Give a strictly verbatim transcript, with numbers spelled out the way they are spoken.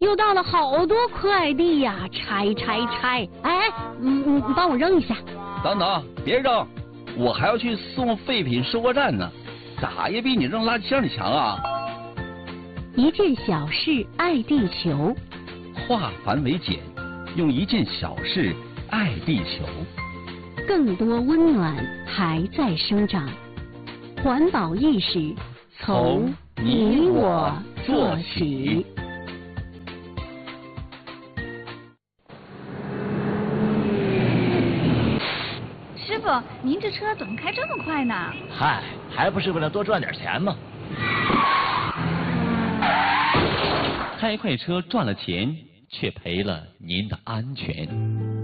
又到了好多快递呀，拆拆拆！哎，嗯嗯，你帮我扔一下。 等等，别扔，我还要去送废品收货站呢，咋也比你扔垃圾箱里强啊！ 一件小事爱地球， 化繁为简，用一件小事爱地球。 更多温暖还在生长，环保意识从你我做起。 师傅，您这车怎么开这么快呢？ 嗨，还不是为了多赚点钱吗？ 开快车赚了钱，却赔了您的安全。